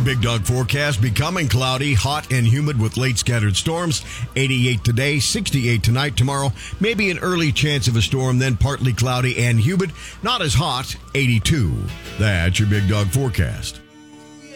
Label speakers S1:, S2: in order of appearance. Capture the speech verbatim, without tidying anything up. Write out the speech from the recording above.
S1: Your Big Dog forecast: becoming cloudy, hot and humid with late scattered storms. eighty-eight today, sixty-eight tonight. Tomorrow, maybe an early chance of a storm, then partly cloudy and humid. Not as hot, eighty-two. That's your Big Dog forecast.